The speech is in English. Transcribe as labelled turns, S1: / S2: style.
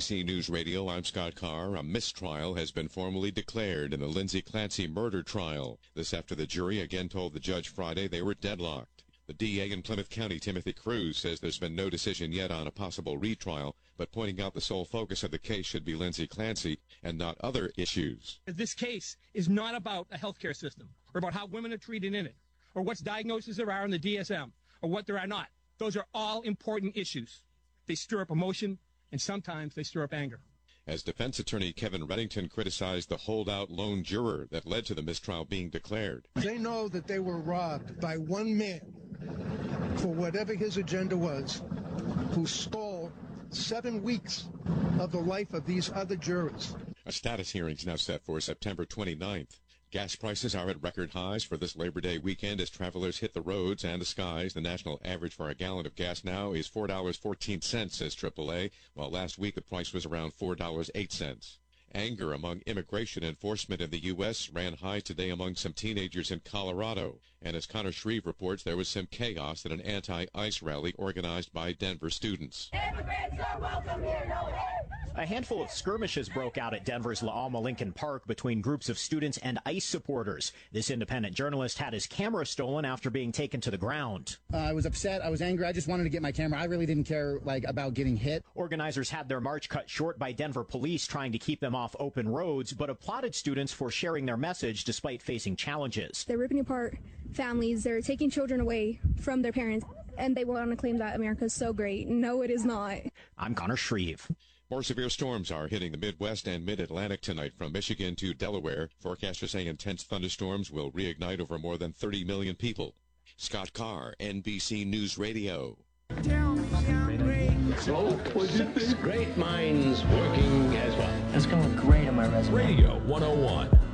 S1: NBC News Radio, I'm Scott Carr. A mistrial has been formally declared in the Lindsay Clancy murder trial. This after the jury again told the judge Friday they were deadlocked. The DA in Plymouth County, Timothy Cruz, says there's been no decision yet on a possible retrial, but pointing out the sole focus of the case should be Lindsay Clancy and not other issues.
S2: This case is not about a healthcare system or about how women are treated in it or what diagnoses there are in the DSM or what there are not. Those are all important issues. They stir up emotion, and sometimes they stir up anger.
S1: As defense attorney Kevin Reddington criticized the holdout lone juror that led to the mistrial being declared.
S3: They know that they were robbed by one man for whatever his agenda was, who stole 7 weeks of the life of these other jurors.
S1: A status hearing is now set for September 29th. Gas prices are at record highs for this Labor Day weekend as travelers hit the roads and the skies. The national average for a gallon of gas now is $4.14, says AAA, while last week the price was around $4.08. Anger among immigration enforcement in the U.S. ran high today among some teenagers in Colorado. And as Connor Shreve reports, there was some chaos at an anti-ICE rally organized by Denver students.
S4: Immigrants are welcome here, no hate.
S5: A handful of skirmishes broke out at Denver's La Alma Lincoln Park between groups of students and ICE supporters. This independent journalist had his camera stolen after being taken to the ground.
S6: I was upset. I was angry. I just wanted to get my camera. I really didn't care about getting hit.
S5: Organizers had their march cut short by Denver police trying to keep them off open roads, but applauded students for sharing their message despite facing challenges.
S7: They're ripping apart families. They're taking children away from their parents, and they want to claim that America's so great. No, it is not.
S5: I'm Connor Shreve.
S1: More severe storms are hitting the Midwest and Mid-Atlantic tonight from Michigan to Delaware. Forecasters say intense thunderstorms will reignite over more than 30 million people. Scott Carr, NBC News Radio.
S4: Tell me I'm great.
S8: So, what'd you think? Great minds working as one.
S9: That's going to look great on my resume.
S8: Radio 101.